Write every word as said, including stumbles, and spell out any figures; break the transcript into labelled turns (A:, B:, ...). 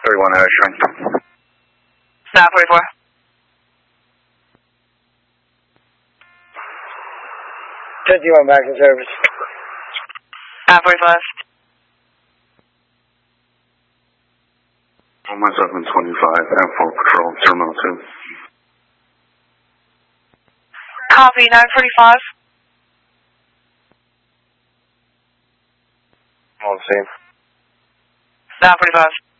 A: thirty-one hour shrink.
B: nine forty-four.
C: fifty-one back in service.
B: nine forty-five.
A: On my seven twenty-five, M four Patrol, Terminal two.
B: Copy, nine forty-five.
C: All the same.
B: nine forty-five.